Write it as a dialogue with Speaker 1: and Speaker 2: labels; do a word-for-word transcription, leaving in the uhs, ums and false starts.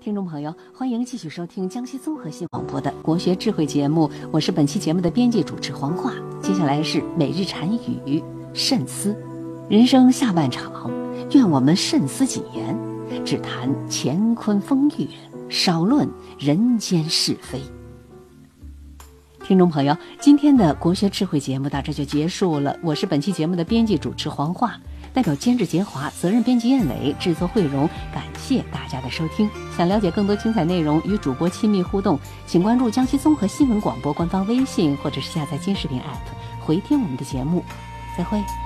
Speaker 1: 听众朋友，欢迎继续收听江西综合性广播的国学智慧节目，我是本期节目的编辑主持黄华。接下来是每日禅语慎思。人生下半场，愿我们慎思己言，只谈乾坤风月，少论人间是非。听众朋友，今天的国学智慧节目到这就结束了，我是本期节目的编辑主持黄华，代表监制杰华，责任编辑燕磊，制作慧荣，感谢大家的收听。想了解更多精彩内容，与主播亲密互动，请关注江西综合新闻广播官方微信，或者是下载金视频 A P P 回听我们的节目。再会。